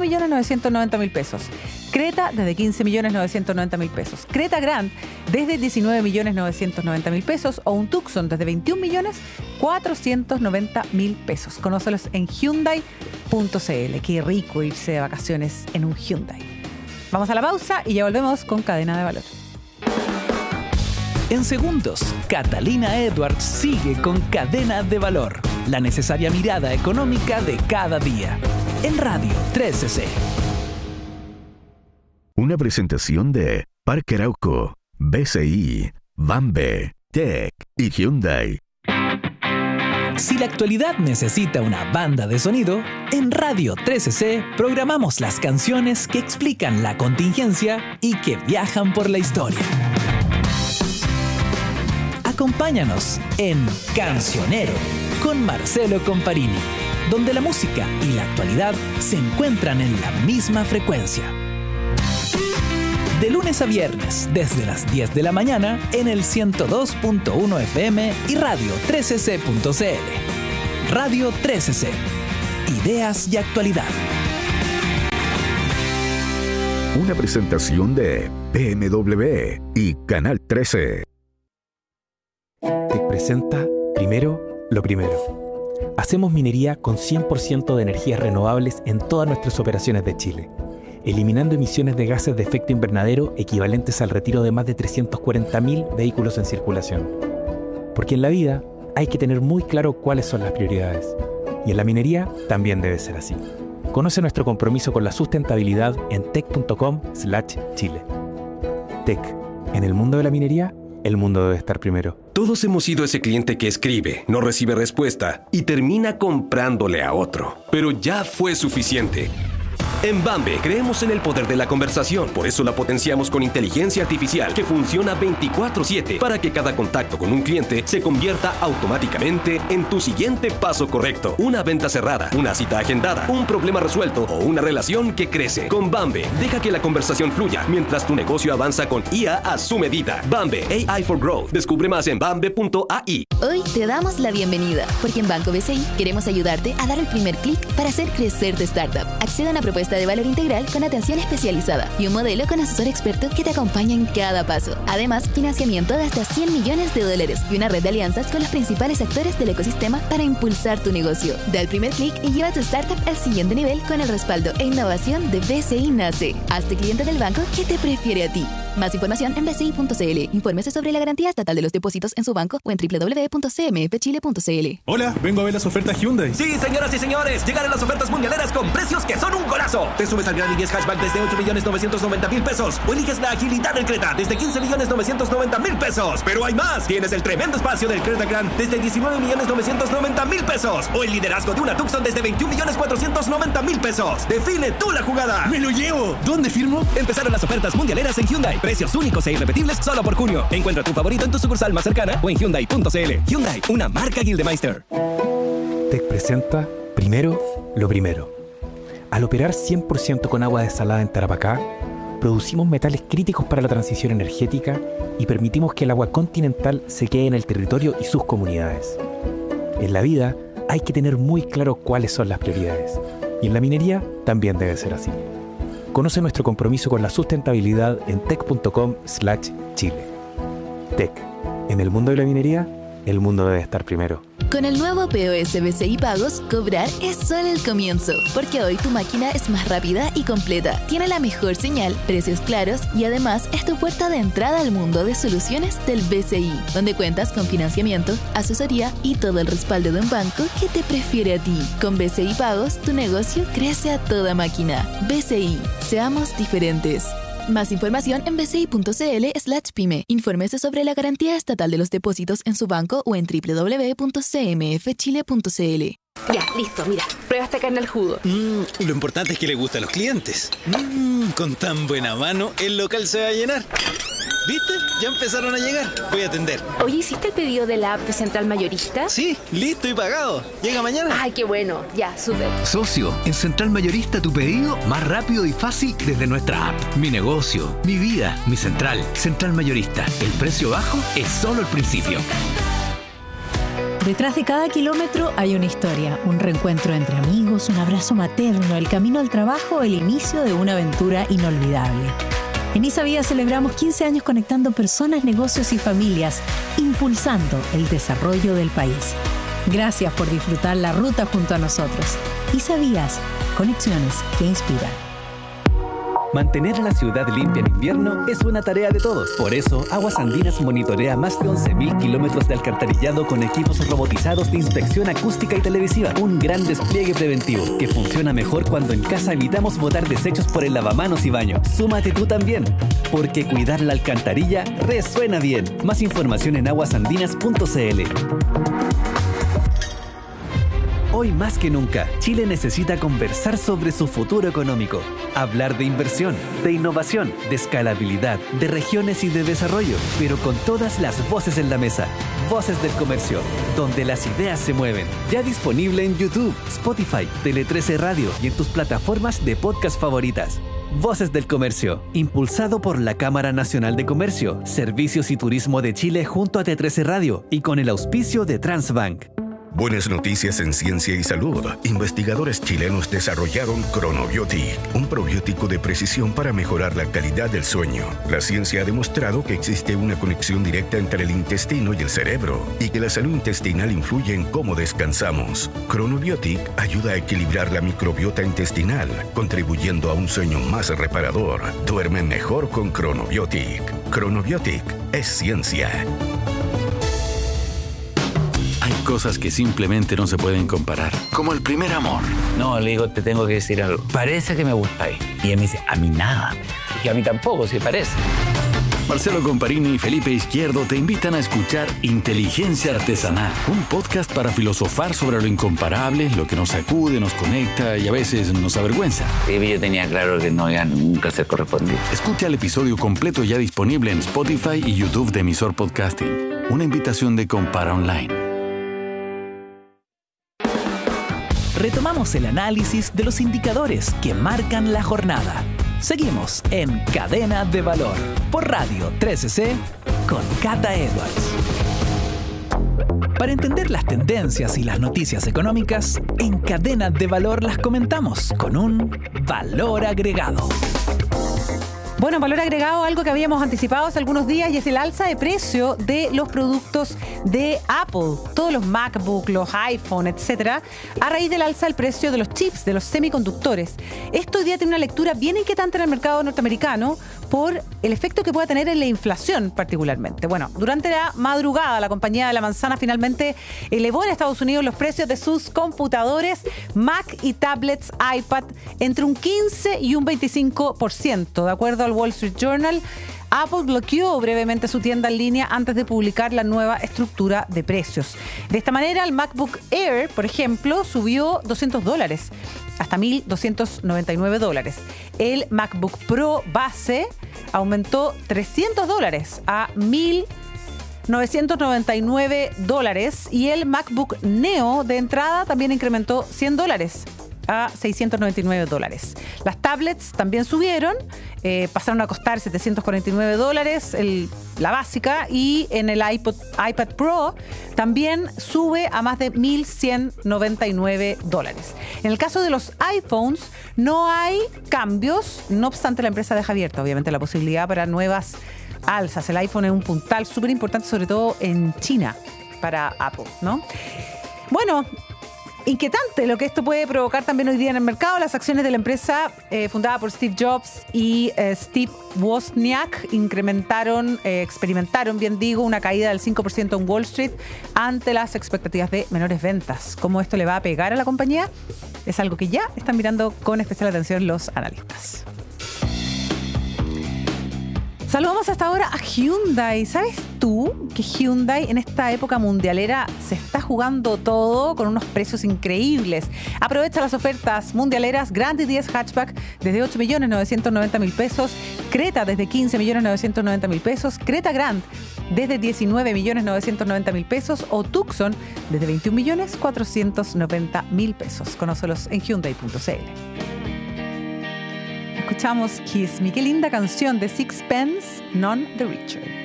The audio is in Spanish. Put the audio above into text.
13.990.000 pesos. Creta desde 15.990.000 pesos. Creta Grand desde 19.990.000 pesos. O un Tucson desde 21.490.000 pesos. Conócelos en Hyundai.cl. Qué rico irse de vacaciones en un Hyundai. Vamos a la pausa y ya volvemos con Cadena de Valor. En segundos, Catalina Edwards sigue con Cadena de Valor, la necesaria mirada económica de cada día, en Radio 13C. Una presentación de Parque Arauco, BCI, Bambe, Tech y Hyundai. Si la actualidad necesita una banda de sonido, en Radio 13C programamos las canciones que explican la contingencia y que viajan por la historia. Acompáñanos en Cancionero con Marcelo Comparini, donde la música y la actualidad se encuentran en la misma frecuencia. De lunes a viernes, desde las 10 de la mañana, en el 102.1 FM y Radio 13C.cl. Radio 13C. Ideas y actualidad. Una presentación de BMW y Canal 13. Tech presenta Primero lo Primero. Hacemos minería con 100% de energías renovables en todas nuestras operaciones de Chile, eliminando emisiones de gases de efecto invernadero equivalentes al retiro de más de 340.000 vehículos en circulación. Porque en la vida hay que tener muy claro cuáles son las prioridades. Y en la minería también debe ser así. Conoce nuestro compromiso con la sustentabilidad en tech.com/Chile. Tech. En el mundo de la minería, el mundo debe estar primero. Todos hemos sido ese cliente que escribe, no recibe respuesta y termina comprándole a otro. Pero ya fue suficiente. En Bambe creemos en el poder de la conversación, por eso la potenciamos con inteligencia artificial que funciona 24/7 para que cada contacto con un cliente se convierta automáticamente en tu siguiente paso correcto. Una venta cerrada, una cita agendada, un problema resuelto o una relación que crece. Con Bambe, deja que la conversación fluya mientras tu negocio avanza con IA a su medida. Bambe, AI for Growth. Descubre más en bambe.ai. Hoy te damos la bienvenida, porque en Banco BCI queremos ayudarte a dar el primer clic para hacer crecer tu startup. Accede a una propuesta de valor integral con atención especializada y un modelo con asesor experto que te acompaña en cada paso. Además, financiamiento de hasta $100 millones y una red de alianzas con los principales actores del ecosistema para impulsar tu negocio. Da el primer clic y lleva tu startup al siguiente nivel con el respaldo e innovación de BCI Nace. Hazte cliente del banco que te prefiere a ti. Más información en bci.cl. Infórmese sobre la garantía estatal de los depósitos en su banco o en www.cmfchile.cl. Hola, vengo a ver las ofertas Hyundai. Sí, señoras y señores, llegaron las ofertas mundialeras con precios que son un golazo. Te subes al Grand i10 Hatchback desde 8.990.000 pesos o eliges la agilidad del Creta desde 15.990.000 pesos. Pero hay más. Tienes el tremendo espacio del Creta Grand desde 19.990.000 pesos o el liderazgo de una Tucson desde 21.490.000 pesos. Define tú la jugada. ¡Me lo llevo! ¿Dónde firmo? Empezaron las ofertas mundialeras en Hyundai. Precios únicos e irrepetibles solo por junio. Encuentra tu favorito en tu sucursal más cercana o en Hyundai.cl. Hyundai, una marca Gildemeister. Tech presenta Primero lo Primero. Al operar 100% con agua desalada en Tarapacá, producimos metales críticos para la transición energética y permitimos que el agua continental se quede en el territorio y sus comunidades. En la vida hay que tener muy claro cuáles son las prioridades. Y en la minería también debe ser así. Conoce nuestro compromiso con la sustentabilidad en tech.com/Chile. Tech. En el mundo de la minería, el mundo debe estar primero. Con el nuevo POS BCI Pagos, cobrar es solo el comienzo, porque hoy tu máquina es más rápida y completa, tiene la mejor señal, precios claros y además es tu puerta de entrada al mundo de soluciones del BCI, donde cuentas con financiamiento, asesoría y todo el respaldo de un banco que te prefiere a ti. Con BCI Pagos, tu negocio crece a toda máquina. BCI, seamos diferentes. Más información en bci.cl/pyme. Infórmese sobre la garantía estatal de los depósitos en su banco o en www.cmfchile.cl. Ya, listo, mira, prueba esta carne al jugo. Lo importante es que le gusta a los clientes. Con tan buena mano, el local se va a llenar. ¿Viste? Ya empezaron a llegar. Voy a atender. Oye, ¿hiciste el pedido de la app de Central Mayorista? Sí, listo y pagado. ¿Llega mañana? Ay, qué bueno. Ya, súper. Socio, en Central Mayorista tu pedido más rápido y fácil desde nuestra app. Mi negocio, mi vida, mi central. Central Mayorista. El precio bajo es solo el principio. Detrás de cada kilómetro hay una historia, un reencuentro entre amigos, un abrazo materno, el camino al trabajo, el inicio de una aventura inolvidable. En Isavía celebramos 15 años conectando personas, negocios y familias, impulsando el desarrollo del país. Gracias por disfrutar la ruta junto a nosotros. Isavías, conexiones que inspiran. Mantener la ciudad limpia en invierno es una tarea de todos. Por eso, Aguas Andinas monitorea más de 11.000 kilómetros de alcantarillado con equipos robotizados de inspección acústica y televisiva. Un gran despliegue preventivo que funciona mejor cuando en casa evitamos botar desechos por el lavamanos y baño. Súmate tú también, porque cuidar la alcantarilla resuena bien. Más información en aguasandinas.cl. Hoy más que nunca, Chile necesita conversar sobre su futuro económico. Hablar de inversión, de innovación, de escalabilidad, de regiones y de desarrollo, pero con todas las voces en la mesa. Voces del Comercio, donde las ideas se mueven. Ya disponible en YouTube, Spotify, Tele 13 Radio y en tus plataformas de podcast favoritas. Voces del Comercio, impulsado por la Cámara Nacional de Comercio, Servicios y Turismo de Chile junto a T13 Radio y con el auspicio de Transbank. Buenas noticias en ciencia y salud. Investigadores chilenos desarrollaron Chronobiotic, un probiótico de precisión para mejorar la calidad del sueño. La ciencia ha demostrado que existe una conexión directa entre el intestino y el cerebro y que la salud intestinal influye en cómo descansamos. Chronobiotic ayuda a equilibrar la microbiota intestinal, contribuyendo a un sueño más reparador. Duerme mejor con Chronobiotic. Chronobiotic es ciencia. Cosas que simplemente no se pueden comparar. Como el primer amor. No, le digo, te tengo que decir algo. Parece que me gustáis. Y ella me dice, a mí nada. Y a mí tampoco, si parece. Marcelo Comparini y Felipe Izquierdo te invitan a escuchar Inteligencia Artesanal, un podcast para filosofar sobre lo incomparable, lo que nos sacude, nos conecta y a veces nos avergüenza. Sí, yo tenía claro que no iba nunca a ser correspondido. Escucha el episodio completo ya disponible en Spotify y YouTube de Emisor Podcasting. Una invitación de Compara Online. Retomamos el análisis de los indicadores que marcan la jornada. Seguimos en Cadena de Valor por Radio 13C con Cata Edwards. Para entender las tendencias y las noticias económicas, en Cadena de Valor las comentamos con un valor agregado. Bueno, valor agregado, algo que habíamos anticipado hace algunos días, y es el alza de precio de los productos de Apple. Todos los MacBook, los iPhone, etcétera, a raíz del alza del precio de los chips, de los semiconductores. Esto hoy día tiene una lectura bien inquietante en el mercado norteamericano por el efecto que pueda tener en la inflación particularmente. Bueno, durante la madrugada, la compañía de la manzana finalmente elevó en Estados Unidos los precios de sus computadores, Mac y tablets iPad entre un 15 y un 25%, de acuerdo al Wall Street Journal. Apple bloqueó brevemente su tienda en línea antes de publicar la nueva estructura de precios. De esta manera, el MacBook Air, por ejemplo, subió $200 hasta $1,299. El MacBook Pro base aumentó $300 a $1,999 y el MacBook Neo de entrada también incrementó $100 a $699. Las tablets también subieron, pasaron a costar $749 la básica, y en el iPad Pro también sube a más de $1,199. En el caso de los iPhones no hay cambios, no obstante la empresa deja abierta obviamente la posibilidad para nuevas alzas. El iPhone es un puntal súper importante, sobre todo en China, para Apple, ¿no? Bueno, inquietante lo que esto puede provocar también hoy día en el mercado. Las acciones de la empresa fundada por Steve Jobs y Steve Wozniak experimentaron, bien digo, una caída del 5% en Wall Street ante las expectativas de menores ventas. ¿Cómo esto le va a pegar a la compañía? Es algo que ya están mirando con especial atención los analistas. Saludamos hasta ahora a Hyundai. ¿Sabes tú que Hyundai en esta época mundialera se está jugando todo con unos precios increíbles? Aprovecha las ofertas mundialeras Grand i10 Hatchback desde $8.990.000 pesos, Creta desde $15.990.000 pesos, Creta Grand desde $19.990.000 pesos o Tucson desde $21.490.000 pesos. Conócelos en Hyundai.cl. Escuchamos Kiss Me, qué linda canción de Sixpence None the Richer.